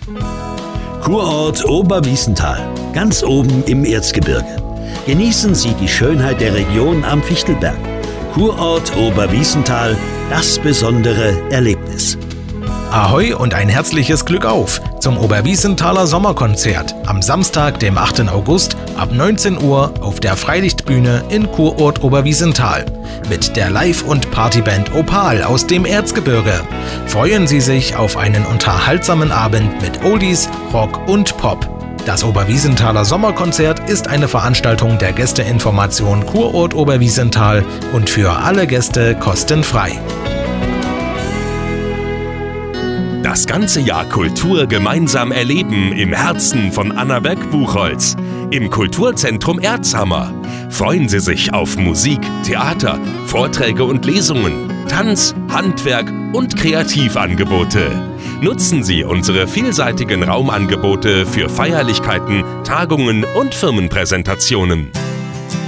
Kurort Oberwiesenthal, ganz oben im Erzgebirge. Genießen Sie die Schönheit der Region am Fichtelberg. Kurort Oberwiesenthal, das besondere Erlebnis. Ahoi und ein herzliches Glück auf zum Oberwiesenthaler Sommerkonzert am Samstag, dem 8. August ab 19 Uhr auf der Freilichtbühne in Kurort Oberwiesenthal mit der Live- und Partyband Opal aus dem Erzgebirge. Freuen Sie sich auf einen unterhaltsamen Abend mit Oldies, Rock und Pop. Das Oberwiesenthaler Sommerkonzert ist eine Veranstaltung der Gästeinformation Kurort Oberwiesenthal und für alle Gäste kostenfrei. Das ganze Jahr Kultur gemeinsam erleben im Herzen von Annaberg-Buchholz, im Kulturzentrum Erzhammer. Freuen Sie sich auf Musik, Theater, Vorträge und Lesungen, Tanz, Handwerk und Kreativangebote. Nutzen Sie unsere vielseitigen Raumangebote für Feierlichkeiten, Tagungen und Firmenpräsentationen.